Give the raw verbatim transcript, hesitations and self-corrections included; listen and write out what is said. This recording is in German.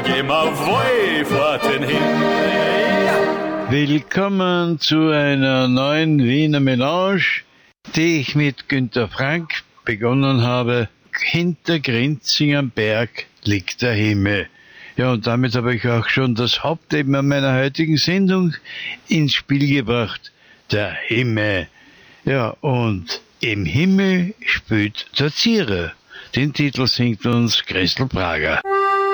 geh mal Wohlfahrten hin. Ja. Willkommen zu einer neuen Wiener Melange, die ich mit Günter Frank begonnen habe. Hinter Grinzing am Berg liegt der Himmel. Ja, und damit habe ich auch schon das Hauptthema meiner heutigen Sendung ins Spiel gebracht. Der Himmel. Ja, und im Himmel spielt der Zierer. Den Titel singt uns Christel Prager.